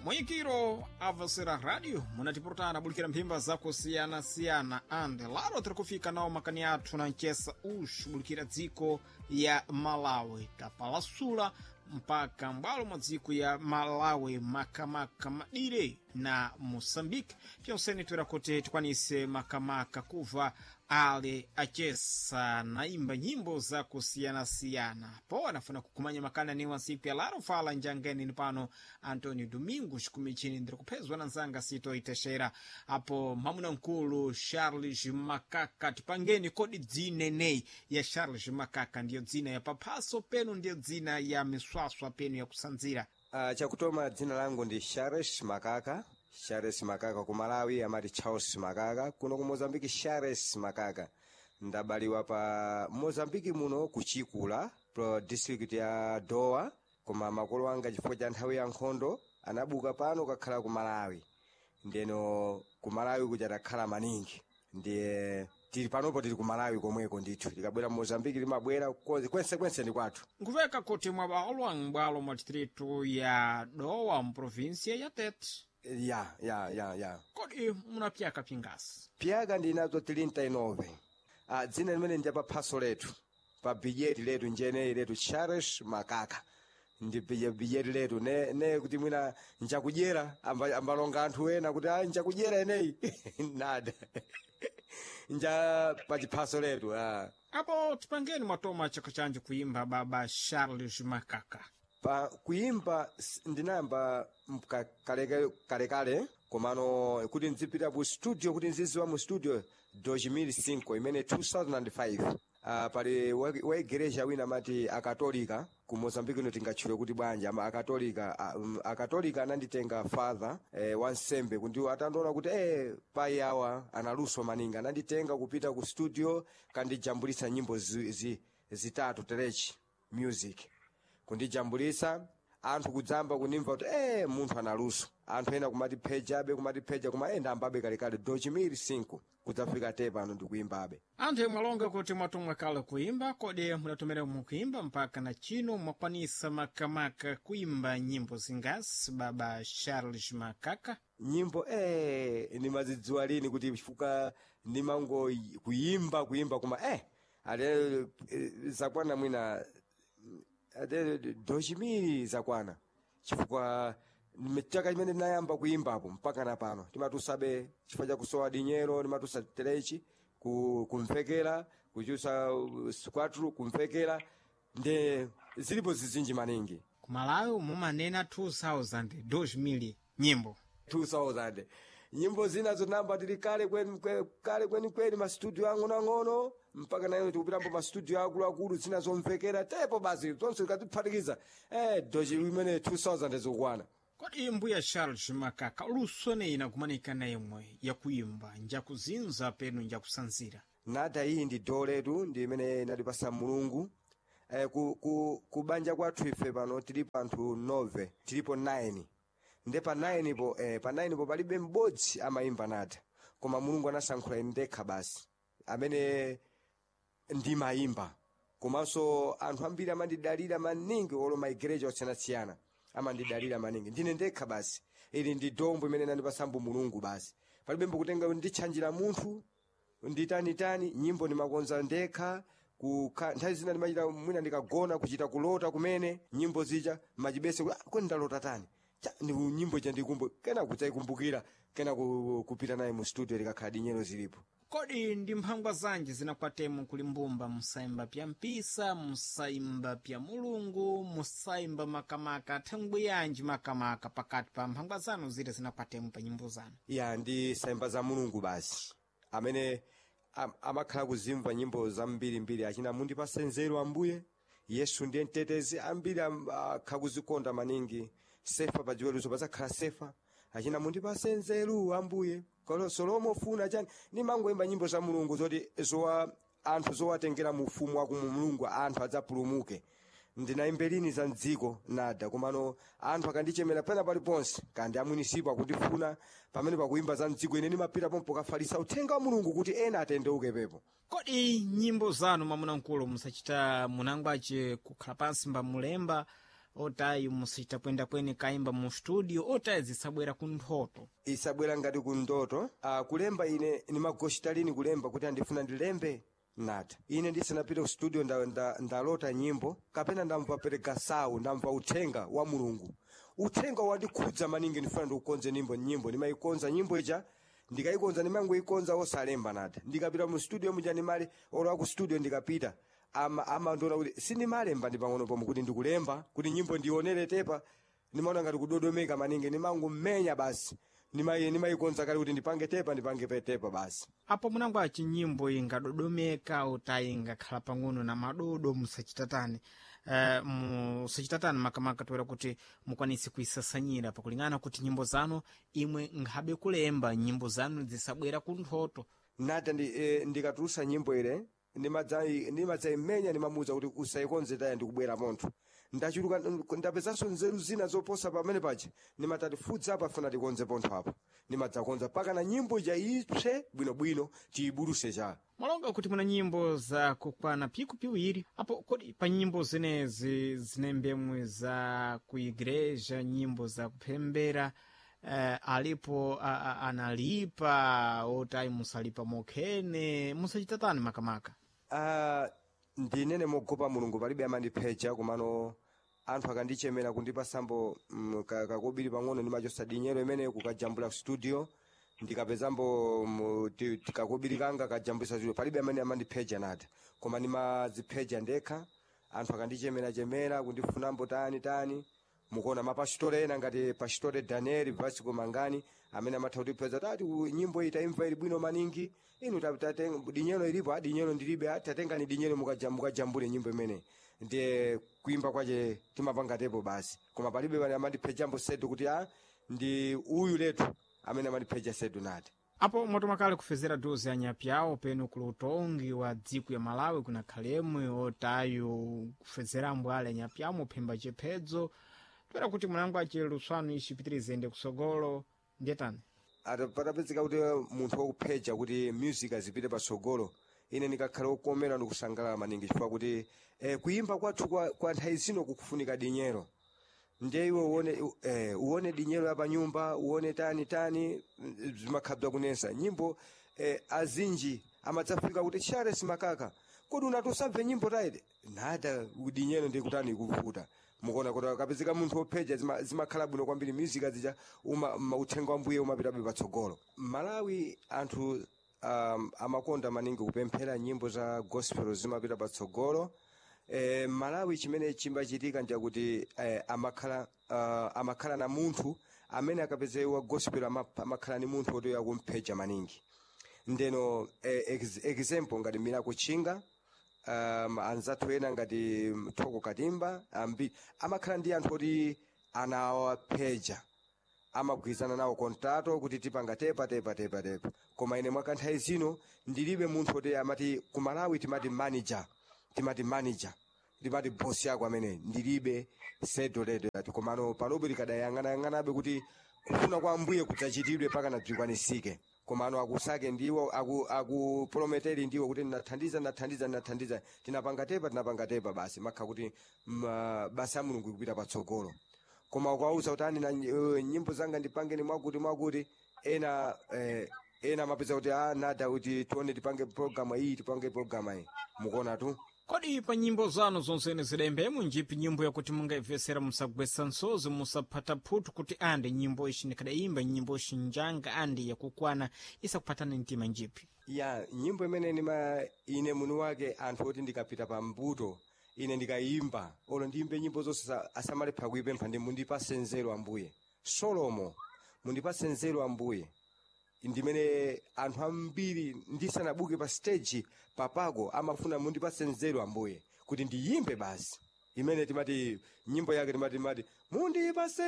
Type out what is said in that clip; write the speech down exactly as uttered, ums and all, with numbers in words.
Mwikiro avasera radio munatiportana bulikira mphimba zakusiyana-siyana ande laro tirikufika nawo makani athu na nchesa uxu bulikira dziko ya Malawi tapalasula mpaka mbwalo mwa dziko ya Malawi makamaka madire na Moçambique pyonsene twirakuti tikwanise makamaka kuva ale achesa na imba nyimbo za kusiyana-siyana po anafuna kukumanya makana ni wansiku ya laro fala njangeni ni pano Antônio Domingos kumichini ndiri kuphezwa na nzanga sito iteshera apo mamuna nkulu Charles Makaka tipangeni kodi dzine nei ya Charles Makaka ndiyo dzina ya papaso penu ndiyo dzina ya miswaswa penu ya kusanzira. Uh, chakutoma dzina langu ndi Charles Makaka. Charles Makaka ku Malawi amati Charles Makaka, kuno ku Mozambique Charles Makaka. Ndabaliwa pa Mozambique muno kuchikula pro district ya Dowa, koma makolo anga chifukwa cha nthawi ya nkhondo anabuka pano kakhala ku Malawi. Ndeno ku Malawi kuchatakhala maningi. Ndiye tili panopo tili ku Malawi komweko ndithu tikabwera mu Mozambique limabwera kwense kwense ndi kwathu. Nkuveka kuti mwabalwa mbwalo mwa district ya Dowa mprovinsia ya Tete. Ya, ya, ya, ya. Kodi muna pyaka pingasi? Pyaka ndinazo thirty and nine. Ah, dzina limene ndi pa phaso letu. Pa bijeti letu njene letu Charles Makaka. Ndi bijeti letu ne ne kuti mwina nchakudyera amba ambalonga anthu ena kuti ah nchakudyera eneyi. Nada. Nja pa chiphaso letu ah. Apo tipangeni mwatoma chaka chanje kuimba baba Charles Makaka. Pa kuimba ndinayamba kale kale kale komano kuti nzipita mu studio kuti nziziwa mu studio two thousand five imene two thousand five. Uh, pali wa igreja wina mati akatolika ku Mozambique no tingatchule kuti bwanja ama akatolika um, akatolika ananditenga father eh, wansembe kuti atandola kuti eh pai awa analuso maninga ananditenga kupita ku studio kandijambulisa nyimbo zi, zi, zitatu terechi music kundijambulisa anthu kudzamba kunimva kuti eh munthu analuso anthu ena kumati phejabe kumati pheja kuma enda ambabe kale kale two thousand five kudzafika te pano ndikuimbabe. Anthu emwalonga kuti mwatumwa kale kuimba kodi munatumira mukuimba mpaka na chino mwakwanisa makamaka kuimba nyimbo zingasi baba Charles Makaka? Nyimbo eh ni mazidziwa lini kuti chifukwa ni mango kuimba kuimba kuma eh ale eh, zakwana mwina ade doshimiri zakwana chifukwa mchaka imene nayamba kuimbapo mpaka na pano timatusabe chifukwa cha kusowa dinyero timatusa terechi ku kumvekera kuchusa squatru kumvekera nde zilipo zizinji maningi. Ku Malawi mumanena two thousand two mili nyimbo two thousand nyimbo zina zonamba tili kale kweni kale kweni kweni ma studio angu nang'ono mpaka nayo tikupitambo ma studio akulu akulu zina zomvekera tepo basi zonse zikatiphatikiza eh doji imene two thousand zokwana. Kodi mbuya Charles Makaka lusone ina kumanika na yemwe ya kuimba nja kuzinza penu nja kusanzira? Nada iyi ndi doletu ndi imene natipasa Mulungu. Eh ku, ku, kubanja kwathu ife pano tilipo anthu nove tilipo nine. Nde pa nine po eh pa nine po palibe mbodzi amaimba nada koma Mulungu anasankhula ndekha basi amene ndi maimba komanso anthu ambiri amandidalira maningi olo ma igreja osiyana-siyana amandidalira maningi ndine ndekha basi ili ndi dombo imene nandipasa Mulungu basi palibe mbukutenga nditchanjira munthu nditani tani nyimbo ni makonza ndekha ku nthawi zina ndimachita mwina ndikagona kuchita kulota kumene nyimbo zija machibese kweni ndalota tani ni nyimbo cha ndikumbu kena kudzayikumbukira kena kupita naye mu studio likakhala dinyero zilipo. Kodi ndi mphangwa zanji zinakwatemu kulimbumba musaimba pya mpisa musaimba pya Mulungu musaimba makamaka thangwe yanji makamaka pakati pa mphangwa zanu zile zinakwatemu pa nyimbo zanu? Ya ndi saimba za Mulungu basi amene am, amakhala kuzimva nyimbo za mbiri mbiri achina mundipase nzeru Ambuye Yesu ndiye mtetezi ambiri akha kuzikonda maningi sefa pajiweruzo pasakhala sefa achina mundipase nzeru Ambuye kolo Solomo funa chani ni mangoimba nyimbo za Mulungu zoti zowa anthu zowatengera mu ufumu wa Mulungu anthu adzapulumuke. Ndinaimberini za mdziko nada komano anthu akandichemera pena paliponse kandi amwinisipo akundifuna pamene pakuimba za mdziko ine nimapita pompo kafalisa uthenga wa Mulungu kuti ena atendeuke pepo. Kodi nyimbo zanu mamuna nkulu musachita munangwache kukhala pansi mba mulemba otayi musita kwenda kweni kaimba mu studio otayi zisabwera ku nthoto isabwera ngati ku ndoto. Uh, kulemba ine nimagochitalini kulemba kuti andifuna ndilembe nata ine ndisanapite ku studio ndalota nda, nda nyimbo kapena ndamva pereka sawu ndamva uthenga wa mulungu uthenga wandikhudza maningi ndifuna ndikukonze nyimbo nyimbo ndimayikonza nyimbo ija ndikayikonza ndimangoyikonza osalemba nata ndikapita mu studio muja ndimali olowa ku studio ndikapita ama ama ndona kuti sindimalemba ndi pang'ono pomwe kuti ndikulemba kuti nyimbo ndionere tepa ndimaona ngati kudodomeka maningi ndimangomenya basi nimayi nimayikonza kale kuti ndipange tepa ndipange tepa basi. Apo munangwachi nyimbo ingadodomeka otayi ingakhala pang'ono na madodo musachitatani uh, musachitatani makamaka toera kuti mukwanisi kuisasanyira pakulingana kuti nyimbo zanu imwe nkhabe kulemba nyimbo zanu zisabwera ku nthoto nata ndi eh, ndikatulusa nyimbo ile ndimadzayi ndimadzayimenya ndimamuza kuti usayikonze taya ndikubwera montho ndachuluka ndapezanso nzeru zina zoposa pamene paja ndimatati fudza apa funa tikonze pontho apa ndimadzakonza paka na nyimbo ja ipse bwinobwino tiyibuluse cha malonga kuti muna nyimbo za kukwana piku piwiri apo kodi pa nyimbo zinezi zinembemwe za kuigreja nyimbo za kupembera uh, alipo uh, analipa otayi musalipa mokhene musachitatani makamaka. Uh, ndinene mogopa mulungu palibe amandipheja komano anthu akandichemera kundipa sambo mm, kakobiri pang'ono ndimachosa dinyero imene kukajambula studio ndikapezambo kakobiri kanga kajambulisa studio palibe amene amandipheja nati koma ndimazipheja ndekha anthu akandichemera chemera kundifunambo tani tani mukuona mapasitore ena ngati pasitore Daniel Vasco Mangani amene amatha kutipeza tati nyimbo iyi taimva ili bwino maningi inu tatenga dinyero ilipo dinyero ndilibe tatenga ni dinyero mukajambule nyimbo imene ndiye kuimba kwache timapanga tepo basi koma palibe wale amandipejambo sedu kuti ah ndi uyu letu amene amandipeja sedu nati. Apo motomakale kufezera dozi ya nyapyawo peno kulutongi wa dziko ya Malawi kuna khalemwe otayo kufezera mbwale nyapyawo phemba chephedzo toera kuti mwanangu achiluswanu ishipitirize ende kusogolo ndetani ata patapezeka kuti munthu wakupheja kuti music azipite pasogolo ine nikakhala okomera ndikusangala maningi chifukwa kuti eh, kuimba kwathu kwa, kwa nthawi zino kukufunika dinyero ndiye iwe uone eh, uone dinyero ya panyumba uone tani tani zimakhabwa kunesa nyimbo eh, azinji amadzafika kuti Charles Makaka kodi unatosamve nyimbo taide nada dinyero ndi kutani kuvuta mukuona kuti kapezeka munthu opheja zimakhala bwino kwambiri music azija uma uthenga wa mbuye umapitabe patsogolo. Malawi anthu um, amakonda maningi kupemphera nyimbo za gospel zimapita patsogolo. E, Malawi chimene chimbachitika ndi kuti eh, amakhala uh, amakhala na munthu amene akapezewa gospel amakhala ni munthu otoya kumpheja maningi ndeno eh, ex, example ngati Miracle Chinga um, anzathu ena ngati Thoko Katimba ambi amakhala ndi anthu oti anawapheja amagwirizana nawo kontrato kuti tipanga tepa tepa tepa tepa koma ine mwakanthawi zino ndilibe munthu oti amati ku Malawi timati manager timati manager timati boss yako amene ndilibe sedo ledo ati komano panobe likadayangana yanganabe kuti kufuna kwa mbuye kudzachitidwe paka na dzikwanisike komano akusake ndiwo aku aku prometeri ndiwo kuti nathandiza nathandiza nathandiza tinapanga tepa tinapanga tepa basi makha kuti basa mulungu kupita patsogolo koma ukauza utani na uh, nyimbo zanga ndipange ni mwakuti mwakuti ena eh, ena mapeza kuti ah nada kuti tuone tipange program hii tipange program hii mukuona tu. Kodi pa nyimbo zanu zonsene zidembemo njipi nyimbo yakuti mungaivesera musagwesa nsozi musaphata phutu kuti ande nyimbo ishi ndikadaimba nyimbo ishi njanga ande yakukwana isakuphatana mtima njipi? Ya nyimbo imene nima ine munu wake anthu oti ndikapita pa mbuto ine ndikaimba olo ndimbe nyimbo zonse asamale pakuipempha ndi mundipase nzeru ambuye Solomo mundipase nzeru ambuye ndimene anthu ambiri ndisanabuke pa stage papako amafuna mundipase nzeru ambuye kuti ndiyimbe basi imene timati nyimbo yake timati mati mundipase